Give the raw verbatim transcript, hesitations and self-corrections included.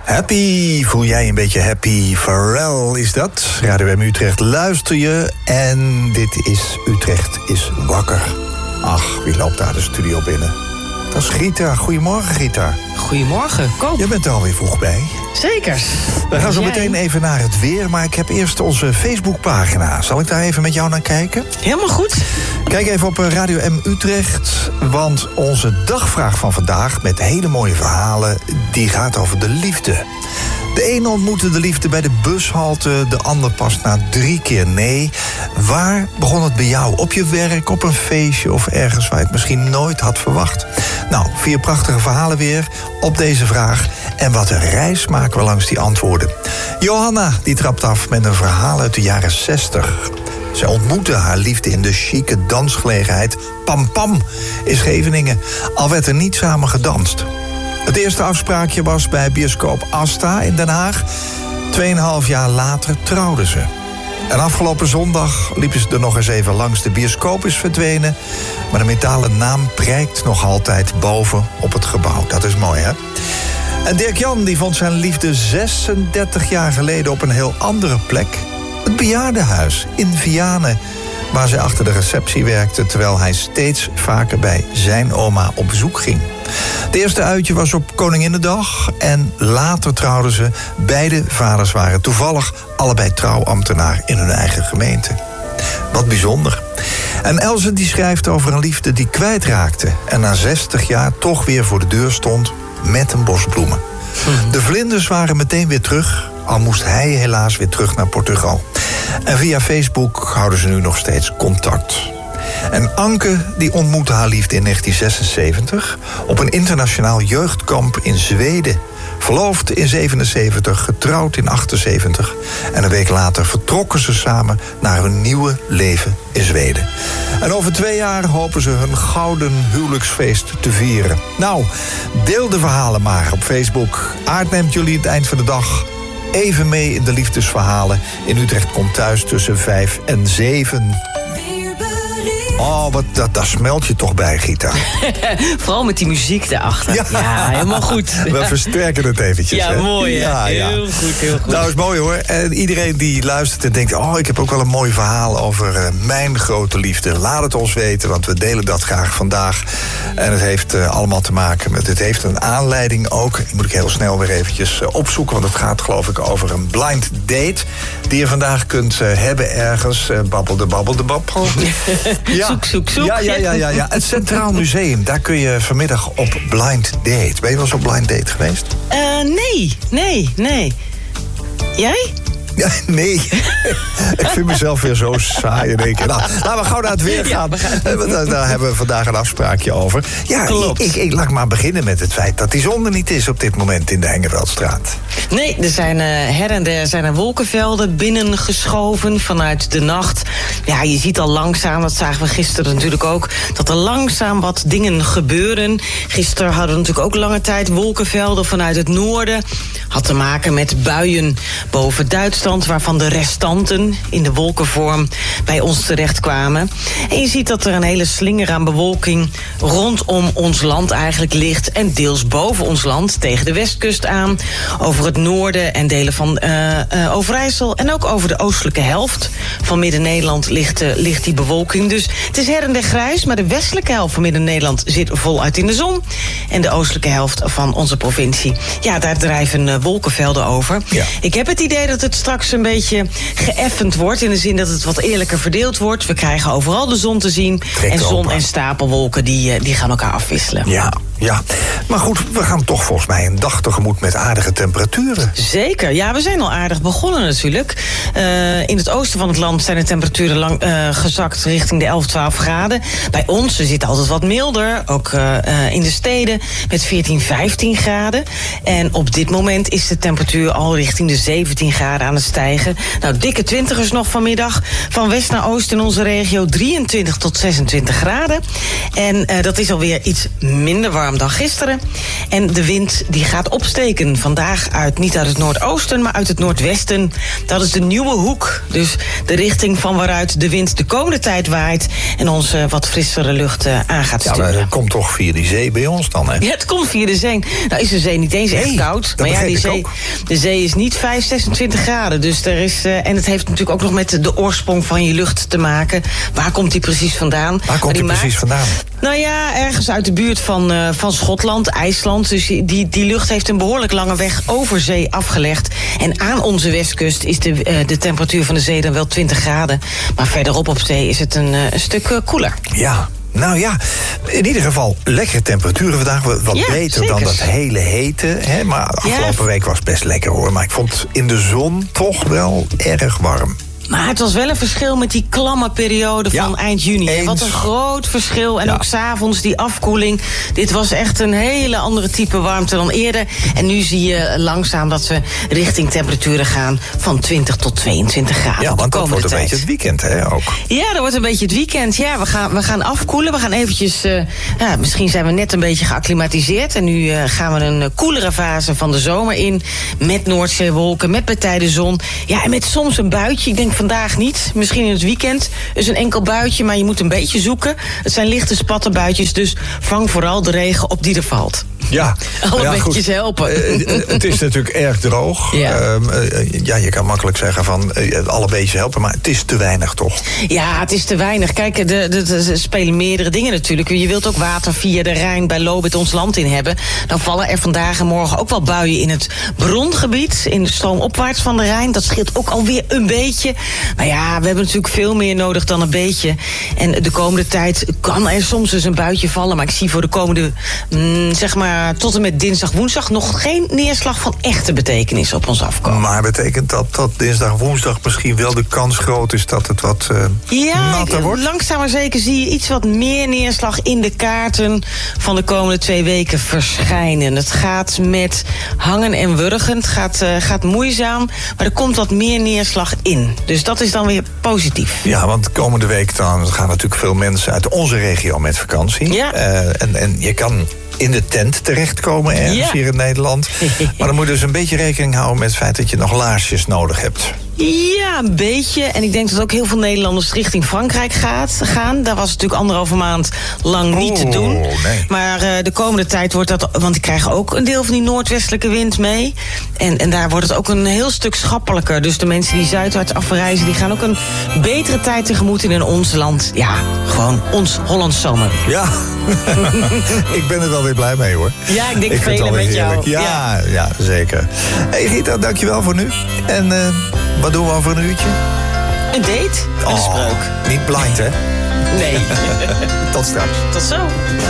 Happy, voel jij een beetje happy? Pharrell is dat. Radio M Utrecht, luister je. En dit is Utrecht is wakker. Ach, wie loopt daar de studio binnen? Dat is Rita. Goedemorgen, Rita. Goedemorgen, Koop. Je bent er alweer vroeg bij. Zeker. We gaan zo meteen even naar het weer, maar ik heb eerst onze Facebookpagina. Zal ik daar even met jou naar kijken? Helemaal goed. Kijk even op Radio M Utrecht, want onze dagvraag van vandaag met hele mooie verhalen, die gaat over de liefde. De een ontmoette de liefde bij de bushalte, de ander pas na drie keer nee. Waar begon het bij jou? Op je werk, op een feestje of ergens waar je het misschien nooit had verwacht? Nou, vier prachtige verhalen weer op deze vraag. En wat een reis maken we langs die antwoorden. Johanna, die trapt af met een verhaal uit de jaren zestig. Zij ontmoette haar liefde in de chique dansgelegenheid Pam Pam in Scheveningen. Al werd er niet samen gedanst. Het eerste afspraakje was bij bioscoop Asta in Den Haag. Tweeënhalf jaar later trouwden ze. En afgelopen zondag liepen ze er nog eens even langs. De bioscoop is verdwenen, maar de metalen naam prijkt nog altijd boven op het gebouw. Dat is mooi, hè? En Dirk-Jan die vond zijn liefde zesendertig jaar geleden op een heel andere plek. Het bejaardenhuis in Vianen, waar zij achter de receptie werkte, terwijl hij steeds vaker bij zijn oma op bezoek ging. Het eerste uitje was op Koninginnedag en later trouwden ze. Beide vaders waren toevallig allebei trouwambtenaar in hun eigen gemeente. Wat bijzonder. En Else die schrijft over een liefde die kwijtraakte en na zestig jaar toch weer voor de deur stond met een bos bloemen. De vlinders waren meteen weer terug, al moest hij helaas weer terug naar Portugal. En via Facebook houden ze nu nog steeds contact. En Anke die ontmoette haar liefde in negentien zesenzeventig op een internationaal jeugdkamp in Zweden. Verloofd in zevenenzeventig, getrouwd in achtenzeventig. En een week later vertrokken ze samen naar hun nieuwe leven in Zweden. En over twee jaar hopen ze hun gouden huwelijksfeest te vieren. Nou, deel de verhalen maar op Facebook. Aard neemt jullie het eind van de dag even mee in de liefdesverhalen. In Utrecht komt thuis tussen vijf en zeven. Oh, wat, dat, daar smelt je toch bij, Gita. Vooral met die muziek daarachter. Ja, ja helemaal goed. We versterken het eventjes. Ja, hè? mooi. Ja, heel ja. goed, heel goed. Nou, is mooi hoor. En iedereen die luistert en denkt, oh, ik heb ook wel een mooi verhaal over uh, mijn grote liefde. Laat het ons weten, want we delen dat graag vandaag. En het heeft uh, allemaal te maken met, het heeft een aanleiding ook. Die moet ik heel snel weer eventjes uh, opzoeken, want het gaat geloof ik over een blind date die je vandaag kunt uh, hebben ergens. Uh, babbel de babbel de babbel. Ja. Zoek, zoek, zoek. Ja, ja, ja, ja, ja. Het Centraal Museum, daar kun je vanmiddag op blind date. Ben je wel eens op blind date geweest? Uh, nee, nee, nee. Jij? Ja, nee. Ik vind mezelf weer zo saai in één keer. Nou, laten we gauw naar het weer gaan. Ja, gaan. Daar, daar hebben we vandaag een afspraakje over. Ja, Klopt. ik, ik laat maar beginnen met het feit dat die zon er niet is op dit moment in de Hengeveldstraat. Nee, er zijn uh, her en der zijn er wolkenvelden binnengeschoven vanuit de nacht. Ja, je ziet al langzaam, dat zagen we gisteren natuurlijk ook, dat er langzaam wat dingen gebeuren. Gisteren hadden we natuurlijk ook lange tijd wolkenvelden vanuit het noorden. Had te maken met buien boven Duitsland, waarvan de restanten in de wolkenvorm bij ons terechtkwamen. En je ziet dat er een hele slinger aan bewolking rondom ons land eigenlijk ligt en deels boven ons land tegen de westkust aan, over het noorden en delen van uh, uh, Overijssel en ook over de oostelijke helft van Midden-Nederland ligt, uh, ligt die bewolking. Dus het is her en der grijs, maar de westelijke helft van Midden-Nederland zit voluit in de zon en de oostelijke helft van onze provincie, ja, daar drijven uh, wolkenvelden over. Ja. Ik heb het idee dat het straks een beetje geëffend wordt, in de zin dat het wat eerlijker verdeeld wordt. We krijgen overal de zon te zien. Trekt en zon open. En stapelwolken die, die gaan elkaar afwisselen. Ja, ja. Maar goed, we gaan toch volgens mij een dag tegemoet met aardige temperaturen. Zeker, ja, we zijn al aardig begonnen natuurlijk. Uh, in het oosten van het land zijn de temperaturen lang, uh, gezakt richting de elf, twaalf graden. Bij ons zit het altijd wat milder, ook uh, uh, in de steden met veertien, vijftien graden. En op dit moment is de temperatuur al richting de zeventien graden aan het stijgen. Nou, dikke twintigers nog vanmiddag. Van west naar oost in onze regio drieëntwintig tot zesentwintig graden. En uh, dat is alweer iets minder warm warm dan gisteren. En de wind die gaat opsteken. Vandaag uit, niet uit het noordoosten, maar uit het noordwesten. Dat is de nieuwe hoek. Dus de richting van waaruit de wind de komende tijd waait en ons uh, wat frissere lucht uh, aan gaat sturen. Ja, maar dat komt toch via die zee bij ons dan, hè? Ja, het komt via de zee. Nou is de zee niet eens echt nee, koud. Maar ja, die zee, de zee is niet vijf, zesentwintig graden. Dus er is, uh, en het heeft natuurlijk ook nog met de oorsprong van je lucht te maken. Waar komt die precies vandaan? Waar komt die, die precies maakt, vandaan? Nou ja, ergens uit de buurt van, uh, van Schotland, IJsland. Dus die, die lucht heeft een behoorlijk lange weg over zee afgelegd. En aan onze westkust is de, uh, de temperatuur van de zee dan wel twintig graden. Maar verderop op zee is het een, uh, een stuk uh, koeler. Ja. Nou ja, in ieder geval lekkere temperaturen vandaag. Wat ja, beter zeker. Dan dat hele hete. Hè? Maar afgelopen ja. week was het best lekker hoor. Maar ik vond in de zon toch wel erg warm. Maar het was wel een verschil met die klamme periode van ja, eind juni. Eens. Wat een groot verschil. En ja. ook 's avonds die afkoeling. Dit was echt een hele andere type warmte dan eerder. En nu zie je langzaam dat we richting temperaturen gaan van twintig tot tweeëntwintig graden. Ja, want dat wordt een tijd. beetje het weekend, hè, ook. Ja, dat wordt een beetje het weekend. Ja, we gaan, we gaan afkoelen. We gaan eventjes... Uh, ja, misschien zijn we net een beetje geacclimatiseerd. En nu uh, gaan we een uh, koelere fase van de zomer in. Met Noordzeewolken, met bij tijden zon. Ja, en met soms een buitje. Ik denk vandaag niet. Misschien in het weekend is een enkel buitje, maar je moet een beetje zoeken. Het zijn lichte spattenbuitjes, dus vang vooral de regen op die er valt. Ja, alle ja, beetjes helpen. Uh, het is natuurlijk erg droog. Ja. Uh, uh, ja, je kan makkelijk zeggen van uh, alle beetjes helpen, maar het is te weinig toch? Ja, het is te weinig. Kijk, er de, de, de, spelen meerdere dingen natuurlijk. Je wilt ook water via de Rijn bij Lobith ons land in hebben. Dan vallen er vandaag en morgen ook wel buien in het brongebied, in de stroomopwaarts van de Rijn. Dat scheelt ook alweer een beetje. Maar ja, we hebben natuurlijk veel meer nodig dan een beetje. En de komende tijd kan er soms dus een buitje vallen, maar ik zie voor de komende, mm, zeg maar, tot en met dinsdag, woensdag nog geen neerslag van echte betekenis op ons afkomen. Maar betekent dat dat dinsdag, woensdag misschien wel de kans groot is dat het wat uh, ja, natter ik, wordt? Langzaam maar zeker zie je iets wat meer neerslag in de kaarten van de komende twee weken verschijnen. Het gaat met hangen en wurgen. Het gaat, uh, gaat moeizaam, maar er komt wat meer neerslag in. Dus dat is dan weer positief. Ja, want komende week dan gaan natuurlijk veel mensen uit onze regio met vakantie. Ja. Uh, en, en je kan in de tent terechtkomen ergens ja. hier in Nederland. Maar dan moet je dus een beetje rekening houden met het feit dat je nog laarsjes nodig hebt. Ja, een beetje. En ik denk dat ook heel veel Nederlanders richting Frankrijk gaat, gaan. Daar was het natuurlijk anderhalve maand lang niet oh, te doen. Nee. Maar uh, de komende tijd wordt dat... Want die krijgen ook een deel van die noordwestelijke wind mee. En, en daar wordt het ook een heel stuk schappelijker. Dus de mensen die zuidwaarts afreizen, die gaan ook een betere tijd tegemoet in ons land. Ja, gewoon ons Hollands zomer. Ja, ik ben er wel weer blij mee hoor. Ja, ik denk ik velen met jou. Ja, ja, ja, zeker. Hey Rita, dankjewel voor nu. En uh, wat doen we over een uurtje? Een date? Een oh, spreuk. Niet blind, hè? Nee. Tot straks. Tot zo.